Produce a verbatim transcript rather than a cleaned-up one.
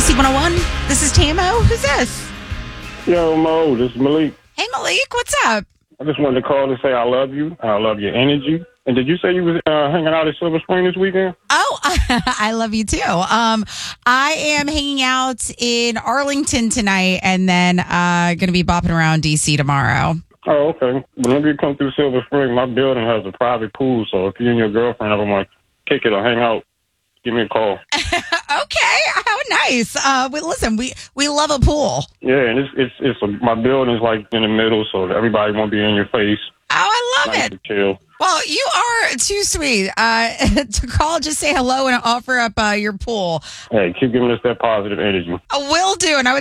C one oh one. This is Tamo. Who's this? Yo, Mo, this is Malik. Hey, Malik. What's up? I just wanted to call to say I love you. I love your energy. And did you say you was uh, hanging out at Silver Spring this weekend? Oh, I love you too. Um, I am hanging out in Arlington tonight, and then uh, going to be bopping around D C tomorrow. Oh, okay. Whenever you come through Silver Spring, my building has a private pool, so if you and your girlfriend ever want to kick it or hang out, give me a call. Okay, how nice. Uh, we, listen, we, we love a pool. Yeah, and it's it's it's a, my building's like in the middle, so everybody won't be in your face. Oh, I love Nice it. to chill. Well, you are too sweet uh, to call, just say hello and offer up uh, your pool. Hey, keep giving us that positive energy. I will do, and I would